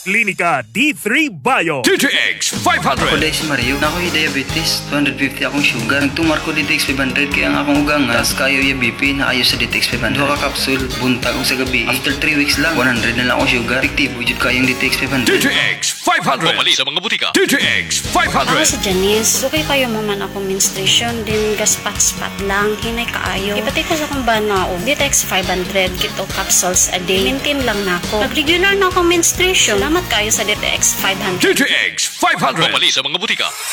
Klinika D3 Bio. DTX 500. Ako dahil si Mario, na ako'y diabetes, 250 akong sugar. Nagtumar ko DTX 500 kaya ang akong ugangas, kayo yung BP na ayos sa DTX 500. Duha ka kapsul, buntag o sa gabi. After 3 weeks lang, 100 na lang akong sugar. Fiktibo jud kayong DTX 500. DTX 500. Pumali sa mga butika. DTX Ako 500. si Janice. Okay kayo mo man ako menstruation, din gaspat-spat lang, hinay kaayo. Ipatay ko sa kong banao, DTX 500, kito capsules a day. Maintain lang na ako. Pag regular na akong menstruation, salamat kayo sa DTX 500. DTX 500. Pumali sa mga butika.